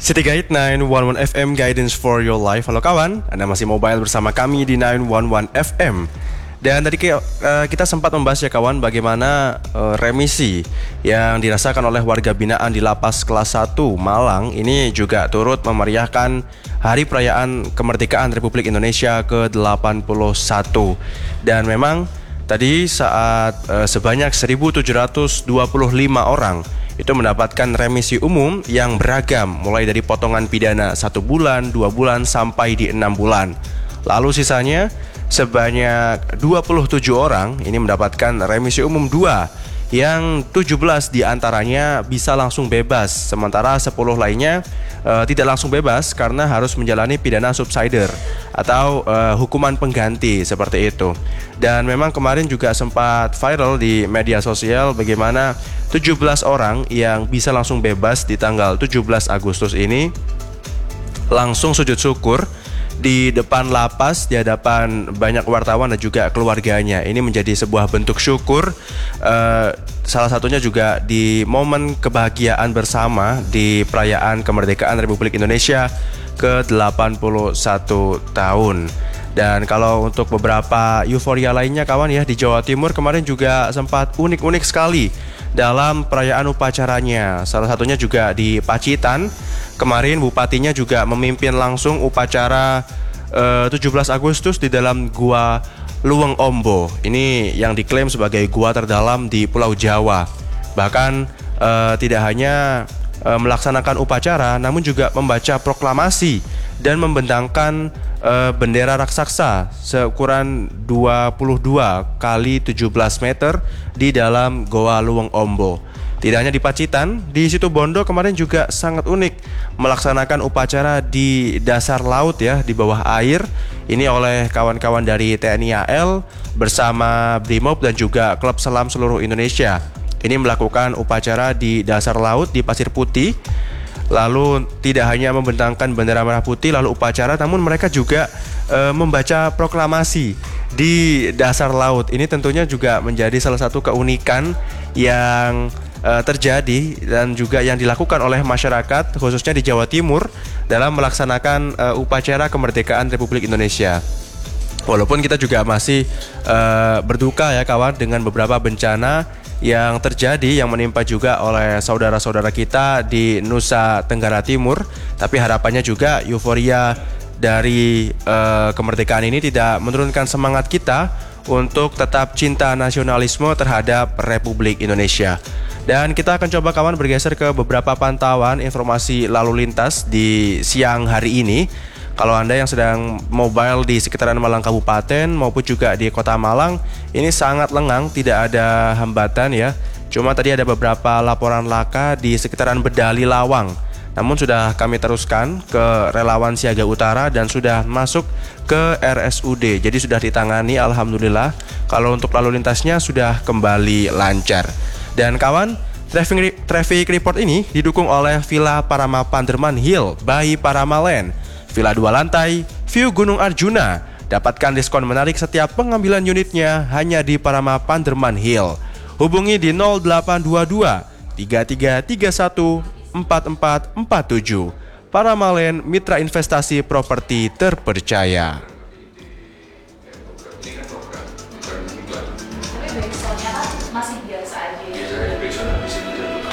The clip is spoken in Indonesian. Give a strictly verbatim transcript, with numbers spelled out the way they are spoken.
City Guide sembilan satu satu F M Guidance for your life. Halo kawan, Anda masih mobile bersama kami di sembilan satu satu F M. Dan tadi kita sempat membahas ya kawan, bagaimana uh, remisi yang dirasakan oleh warga binaan di Lapas Kelas satu Malang ini juga turut memeriahkan Hari Perayaan Kemerdekaan Republik Indonesia ke delapan puluh satu. Dan memang tadi saat uh, sebanyak seribu tujuh ratus dua puluh lima orang itu mendapatkan remisi umum yang beragam, mulai dari potongan pidana satu bulan, dua bulan, sampai di enam bulan. Lalu sisanya sebanyak dua puluh tujuh orang ini mendapatkan remisi umum dua, yang tujuh belas diantaranya bisa langsung bebas, sementara sepuluh lainnya uh, tidak langsung bebas karena harus menjalani pidana subsider atau uh, hukuman pengganti seperti itu. Dan memang kemarin juga sempat viral di media sosial bagaimana tujuh belas orang yang bisa langsung bebas di tanggal tujuh belas Agustus ini langsung sujud syukur di depan lapas, di hadapan banyak wartawan dan juga keluarganya. Ini menjadi sebuah bentuk syukur, uh, salah satunya juga di momen kebahagiaan bersama di perayaan kemerdekaan Republik Indonesia ke delapan puluh satu tahun. Dan kalau untuk beberapa euforia lainnya kawan ya, di Jawa Timur kemarin juga sempat unik-unik sekali dalam perayaan upacaranya. Salah satunya juga di Pacitan. Kemarin bupatinya juga memimpin langsung upacara uh, tujuh belas Agustus di dalam Gua Luweng Ombo. Ini yang diklaim sebagai gua terdalam di Pulau Jawa. Bahkan uh, tidak hanya uh, melaksanakan upacara, namun juga membaca proklamasi dan membentangkan uh, bendera raksasa seukuran dua puluh dua kali tujuh belas meter di dalam Goa Luweng Ombo. Tidak hanya di Pacitan, di Situbondo kemarin juga sangat unik melaksanakan upacara di dasar laut ya, di bawah air. Ini oleh kawan-kawan dari T N I A L bersama Brimob dan juga Klub Selam seluruh Indonesia. Ini melakukan upacara di dasar laut di Pasir Putih. Lalu tidak hanya membentangkan bendera merah putih lalu upacara, namun mereka juga e, membaca proklamasi di dasar laut. Ini tentunya juga menjadi salah satu keunikan yang Uh, terjadi dan juga yang dilakukan oleh masyarakat khususnya di Jawa Timur dalam melaksanakan uh, upacara kemerdekaan Republik Indonesia. Walaupun kita juga masih uh, berduka ya kawan dengan beberapa bencana yang terjadi yang menimpa juga oleh saudara-saudara kita di Nusa Tenggara Timur, tapi harapannya juga euforia dari uh, kemerdekaan ini tidak menurunkan semangat kita untuk tetap cinta nasionalisme terhadap Republik Indonesia. Dan kita akan coba kawan bergeser ke beberapa pantauan informasi lalu lintas di siang hari ini. Kalau Anda yang sedang mobile di sekitaran Malang Kabupaten maupun juga di Kota Malang, ini sangat lengang, tidak ada hambatan ya. Cuma tadi ada beberapa laporan laka di sekitaran Bedali Lawang. Namun sudah kami teruskan ke relawan Siaga Utara dan sudah masuk ke R S U D. Jadi sudah ditangani alhamdulillah. Kalau untuk lalu lintasnya sudah kembali lancar. Dan kawan, traffic, traffic report ini didukung oleh Villa Parama Panderman Hill by Paramalen. Villa dua lantai, view Gunung Arjuna. Dapatkan diskon menarik setiap pengambilan unitnya hanya di Parama Panderman Hill. Hubungi di nol delapan dua dua tiga tiga tiga satu empat empat empat tujuh. Paramalen, mitra investasi properti terpercaya.